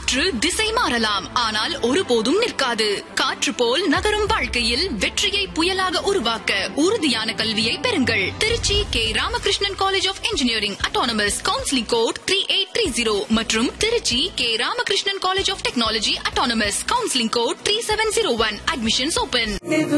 காற்று திசை மாறலாம், ஆனால் ஒருபோதும் நிற்காது. காற்று போல் நகரும் வாழ்க்கையில் வெற்றியை புயலாக உருவாக்க உறுதியான கல்வியை பெறுங்கள். Trichy K Ramakrishnan college of engineering autonomous, counselling code 3830 மற்றும் Trichy K Ramakrishnan college of technology autonomous, counselling code 3701. Admissions open.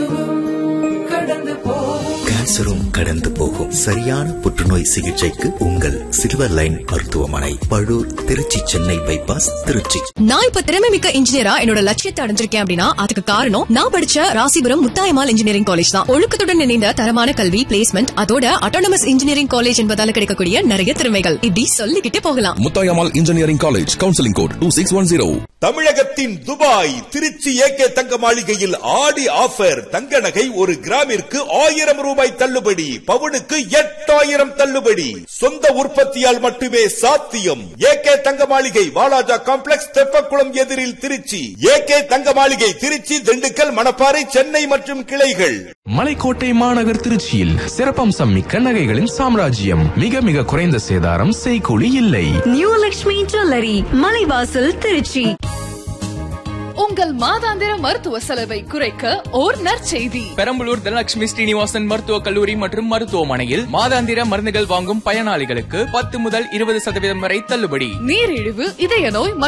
கேன்சரும் கடந்து போகும். சரியான புற்றுநோய் சிகிச்சைக்கு உங்கள் சில்வர் லைன் மருத்துவமனை, பழூர், திருச்சி, சென்னை பைபாஸ், திருச்சி. நான் இப்ப திறமை மிக்க இன்ஜினியரா என்னோட லட்சியத்தை அடைஞ்சிருக்கேன் அப்படின்னா அதுக்கு காரணம் நான் படிச்ச ராசிபுரம் முத்தாயம்மாள் இன்ஜினியரிங் காலேஜ் தான். ஒழுக்கத்துடன் இணைந்த தரமான கல்வி, பிளேஸ்மெண்ட், அதோட அட்டானமஸ் இன்ஜினியரிங் காலேஜ் என்பதால கிடைக்கக்கூடிய நிறைய திறமைகள் இப்படி சொல்லிக்கிட்டே போகலாம். Muthayammal engineering college, counselling code 2610. தமிழகத்தின் துபாய் திருச்சி ஏகே தங்க மாளிகையில் ஆடி ஆஃபர். தங்க நகை ஒரு கிராமிற்கு 1000 ரூபாய் தள்ளுபடி, பவுனுக்கு 8000 தள்ளுபடி. சொந்த உற்பத்தியால் மட்டுமே சாத்தியம். ஏகே தங்க மாளிகை, வாலாஜா காம்ப்ளெக்ஸ், தெப்பக்குளம் எதிரில் திருச்சி. ஏகே தங்க மாளிகை திருச்சி, திண்டுக்கல், மணப்பாறை, சென்னை மற்றும் கிளைகள். மலைக்கோட்டை மாநகர் திருச்சியில் சிறப்பம்சம் மிக்க நகைகளின் சாம்ராஜ்யம். மிக மிக குறைந்த சேதாரம், செய்கூலி இல்லை. New Lakshmi jewellery, Malaivasal, Trichy. உங்கள் மாதாந்திர மருத்துவ செலவை குறைக்க ஓர் நற்செய்தி. பெரம்பலூர் தனலட்சுமி ஸ்ரீனிவாசன் மருத்துவக் கல்லூரி மற்றும் மருத்துவமனையில் மாதாந்திர மருந்துகள் வாங்கும் பயனாளிகளுக்கு 10 முதல் 20% வரை தள்ளுபடி. நீரிழிவு, இதய நோய்